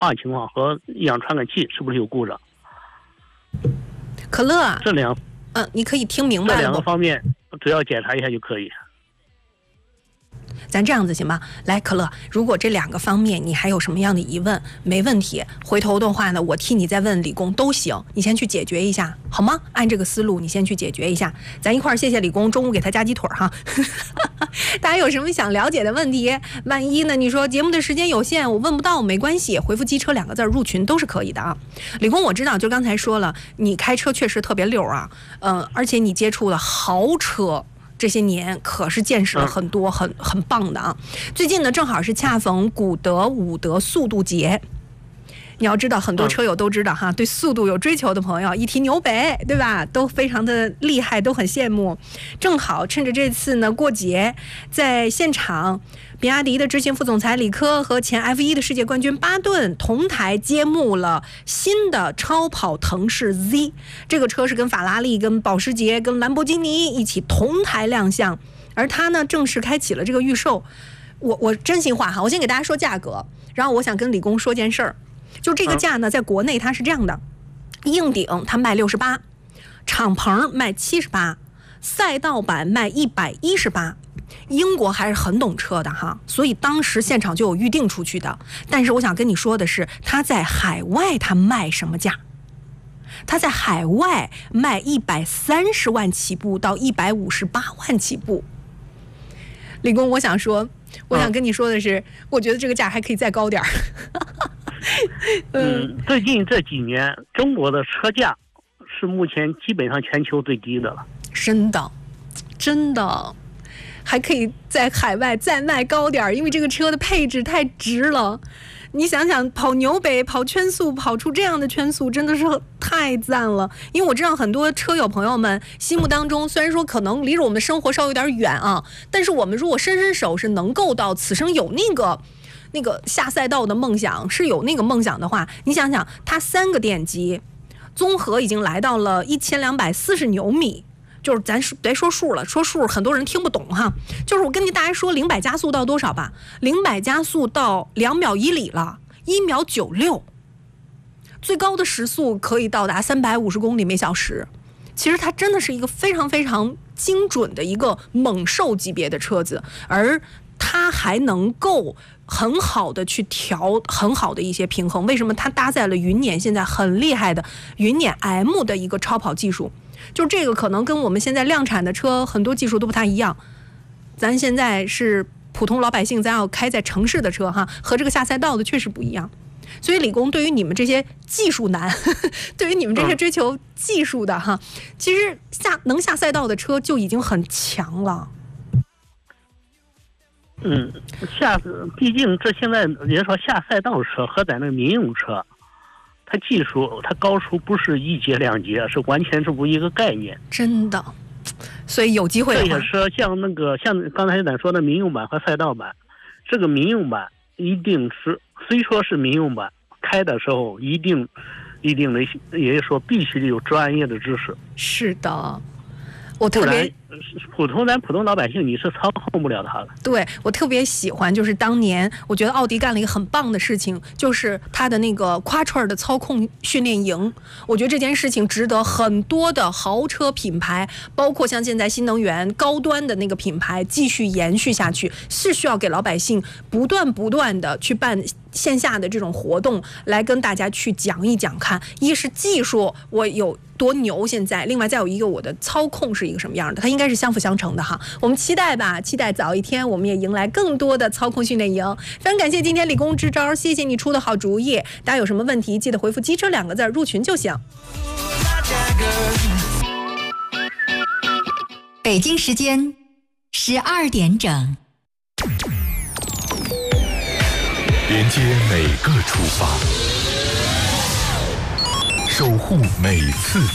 化情况和一氧传感器是不是有故障。 可乐啊，你可以听明白了。 这2个方面只要检查一下就可以。 咱这样子行吗？来，可乐，如果这2个方面你还有什么样的疑问，没问题，回头的话呢，我替你再问理工都行，你先去解决一下好吗？按这个思路你先去解决一下，咱一块儿谢谢理工，中午给他加鸡腿哈。大家有什么想了解的问题，万一呢你说节目的时间有限我问不到没关系，回复机车2个字入群都是可以的啊。理工我知道，就刚才说了，你开车确实特别溜啊，而且你接触了豪车，这些年可是见识了很多很棒的啊！最近呢，正好是恰逢古德伍德速度节。你要知道，很多车友都知道哈，对速度有追求的朋友，一提纽北，对吧，都非常的厉害，都很羡慕。正好趁着这次呢过节，在现场，比亚迪的执行副总裁李科和前 F1 的世界冠军巴顿同台揭幕了新的超跑腾势 Z。这个车是跟法拉利、跟保时捷、跟兰博基尼一起同台亮相，而它呢正式开启了这个预售。我真心话哈，我先给大家说价格，然后我想跟理工说件事儿。就这个价呢，在国内它是这样的，硬顶它卖68，敞篷卖78，赛道版卖118。英国还是很懂车的哈，所以当时现场就有预定出去的。但是我想跟你说的是，它在海外它卖什么价？它在海外卖130万起步到158万起步。理工，我想跟你说的是，我觉得这个价还可以再高点儿。 最近这几年，中国的车价是目前基本上全球最低的了。真的，还可以在海外再卖高点儿，因为这个车的配置太值了。你想想，跑纽北、跑圈速，跑出这样的圈速，真的是太赞了。因为我知道很多车友朋友们心目当中，虽然说可能离着我们的生活稍微有点远啊，但是我们如果伸手是能够到此生有那个下赛道的梦想，是有那个梦想的话，你想想，它3个电机综合已经来到了1240牛米。就是咱别说数了，说数很多人听不懂哈。就是我跟大家说，0-100加速到多少吧？0-100加速到2秒1里了，1秒96，最高的时速可以到达350公里每小时。其实它真的是一个非常非常精准的一个猛兽级别的车子，而它还能够很好的去调很好的一些平衡。为什么它搭载了云辇现在很厉害的云辇 M 的一个超跑技术？就这个可能跟我们现在量产的车很多技术都不太一样。咱现在是普通老百姓，咱要开在城市的车哈，和这个下赛道的确实不一样。所以理工对于你们这些技术男，对于你们这些追求技术的哈，其实能下赛道的车就已经很强了。 毕竟这现在人说下赛道车和咱那个民用车，它技术它高出不是1节2节，是完全是不一个概念。 真的，所以有机会的话， 这也是像刚才咱说的民用版和赛道版，这个民用版一定是虽说是民用版，开的时候一定的，也就是说必须得有专业的知识。 是的。我特别普通老百姓你是操控不了它的。 对，我特别喜欢，就是当年我觉得奥迪干了一个很棒的事情，就是它的那个Quattro的操控训练营。我觉得这件事情值得很多的豪车品牌，包括像现在新能源高端的那个品牌继续延续下去，是需要给老百姓不断的去办线下的这种活动，来跟大家去讲一讲看。一是技术我有多牛，现在另外再有一个我的操控是一个什么样的，它应该是相辅相成的哈。我们期待吧，期待早一天我们也迎来更多的操控训练营。非常感谢今天理工支招，谢谢你出的好主意。大家有什么问题记得回复机车2个字入群就行。 北京时间12点整， 连接每个出发，守护每次